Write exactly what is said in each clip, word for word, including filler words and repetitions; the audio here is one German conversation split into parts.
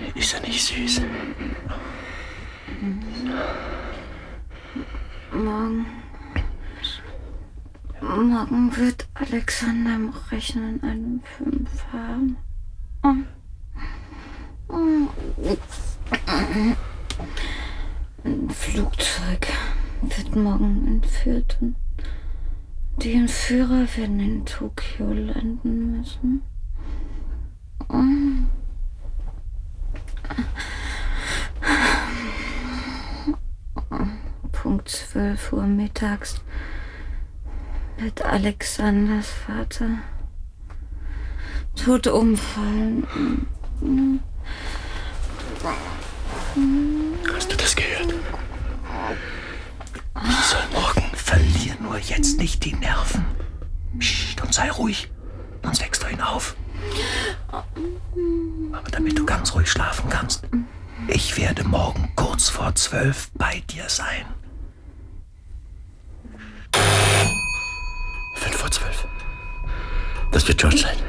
Ist er nicht süß? Morgen... Morgen wird Alexander im Rechnen einen Film fahren. Ein Flugzeug wird morgen entführt und die Entführer werden in Tokio landen müssen. Punkt zwölf Uhr mittags wird Alexanders Vater tot umfallen. Hast du das gehört? Wie soll morgen? Verlier nur jetzt nicht die Nerven. Psst, und sei ruhig, sonst wächst du ihn auf. Aber damit du ganz ruhig schlafen kannst, ich werde morgen kurz vor zwölf bei dir sein. Fünf vor zwölf. Das wird George sein.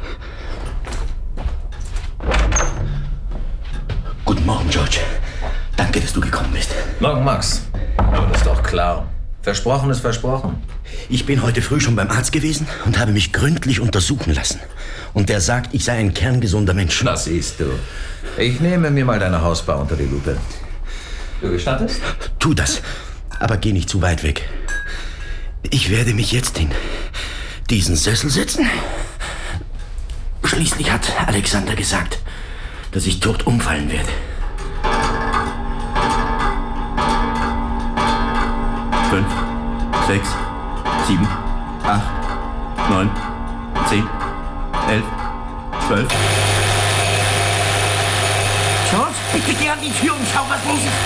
Guten Morgen, George. Danke, dass du gekommen bist. Morgen, Max. Aber das ist doch klar. Versprochen ist versprochen. Ich bin heute früh schon beim Arzt gewesen und habe mich gründlich untersuchen lassen. Und der sagt, ich sei ein kerngesunder Mensch. Das siehst du. Ich nehme mir mal deine Hausbar unter die Lupe. Du gestattest? Tu das, aber geh nicht zu weit weg. Ich werde mich jetzt in diesen Sessel setzen. Schließlich hat Alexander gesagt, dass ich tot umfallen werde. Fünf, sechs, sieben, acht, neun, zehn, elf, zwölf. George, bitte geh an die Tür und schau, was los ist.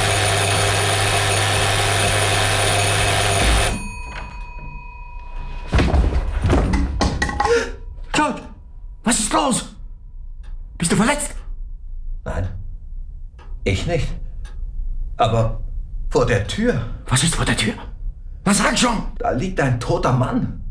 George, was ist los? Bist du verletzt? Nein. Ich nicht. Aber vor der Tür. Was ist vor der Tür? Was sag schon? Da liegt ein toter Mann.